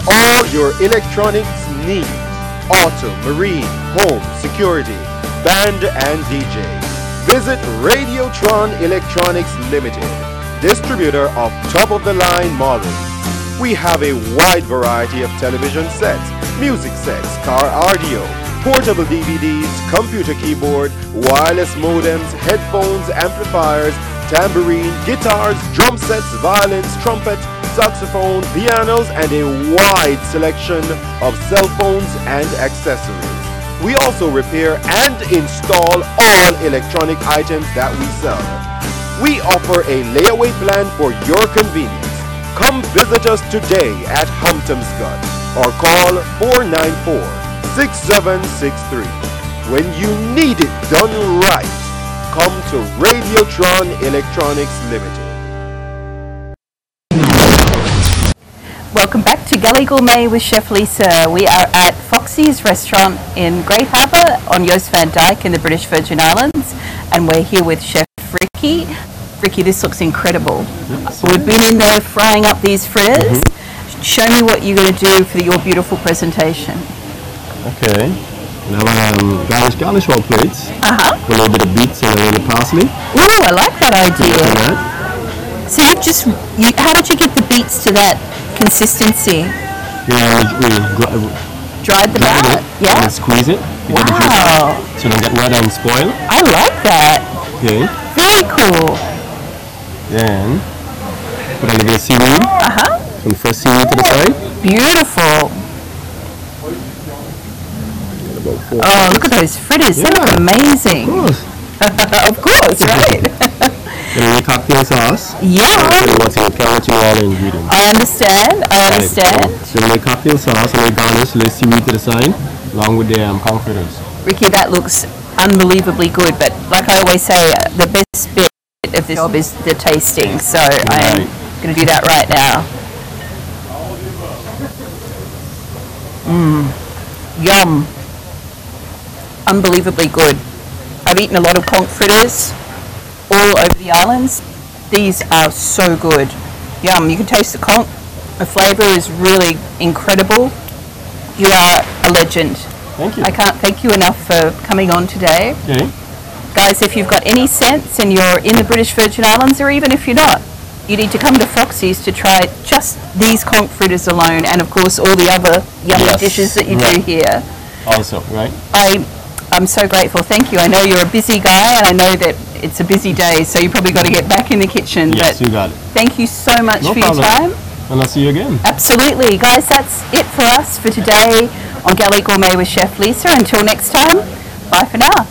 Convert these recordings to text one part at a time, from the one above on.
all your electronics needs. Auto, marine, home, security, band and DJ. Visit Radiotron Electronics Limited, distributor of top-of-the-line models. We have a wide variety of television sets, music sets, car audio, portable DVDs, computer keyboard, wireless modems, headphones, amplifiers, tambourine, guitars, drum sets, violins, trumpets, saxophone, pianos, and a wide selection of cell phones and accessories. We also repair and install all electronic items that we sell. We offer a layaway plan for your convenience. Come visit us today at Hamptonscott or call 494-6763. When you need it done right, come to Radiotron Electronics Limited. Welcome back to Galley Gourmet with Chef Lisa. We are at Foxy's restaurant in Great Harbour on Joost van Dyke in the British Virgin Islands, and we're here with Chef Ricky. Ricky, this looks incredible. We've been in there frying up these fritters. Show me what you're going to do for your beautiful presentation. Okay. Now garnish all plates. With a little bit of beets and a little parsley. Ooh, I like that idea. So how did you get the beets to that consistency? Yeah, we dried them out? Yeah. And squeeze it. Wow. So don't get wet and spoil. I like that. Okay. Very cool. Then put a little bit of seaweed. Some fresh seaweed to the side. Beautiful. Oh, look at those fritters. Yeah. They look amazing. Of course. Of course, right. And a cocktail sauce. Yeah. Once you count all the ingredients. I understand. So a cocktail sauce and a garnish, let's seaweed to the side, along with the conch fritters. Ricky, that looks unbelievably good, but like I always say, the best bit of this job is the tasting, so I'm going to do that right now. Yum. Unbelievably good. I've eaten a lot of conch fritters all over the islands. These are so good. Yum. You can taste the conch. The flavour is really incredible. You are a legend. Thank you. I can't thank you enough for coming on today. Okay. Guys, if you've got any sense and you're in the British Virgin Islands, or even if you're not, you need to come to Foxy's to try just these conch fritters alone, and of course all the other yummy dishes that you do here. Also, right? I'm so grateful. Thank you. I know you're a busy guy, and I know that it's a busy day, so you probably got to get back in the kitchen. Yes, but you got it. Thank you so much for your time. And I'll see you again. Absolutely. Guys, that's it for us for today on Galley Gourmet with Chef Lisa. Until next time, bye for now.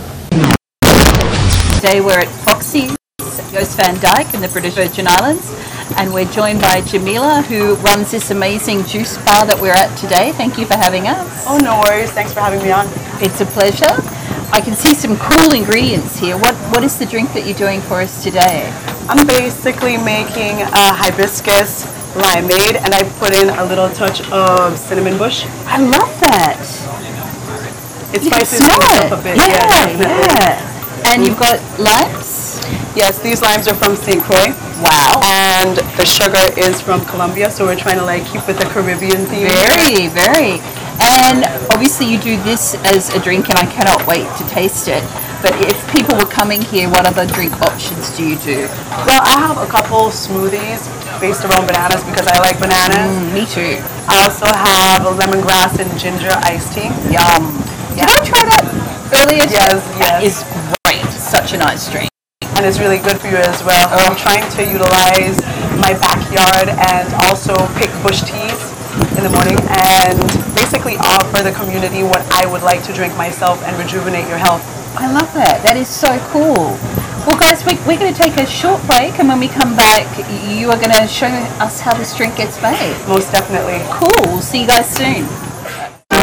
Today we're at Foxy's, Joost van Dyke in the British Virgin Islands, and we're joined by Jamila, who runs this amazing juice bar that we're at today. Thank you for having us. Oh, no worries. Thanks for having me on. It's a pleasure. I can see some cool ingredients here. What is the drink that you're doing for us today? I'm basically making a hibiscus limeade, and I put in a little touch of cinnamon bush. I love that. It spices things up a bit. Yeah. And you've got limes? Yes, these limes are from St. Croix. Wow. And the sugar is from Colombia, so we're trying to keep with the Caribbean theme. Very. And obviously you do this as a drink, and I cannot wait to taste it. But if people were coming here, what other drink options do you do? Well, I have a couple smoothies based around bananas because I like bananas. Me too. I also have a lemongrass and ginger iced tea. Yum. Did I try that earlier? Yes. That is great. Such a nice drink. And it's really good for you as well. I'm trying to utilize my backyard and also pick bush teas in the morning and basically offer the community what I would like to drink myself and rejuvenate your health. I love that. That is so cool. Well, guys, we're going to take a short break, and when we come back, you are going to show us how this drink gets made. Most definitely. Cool. See you guys soon.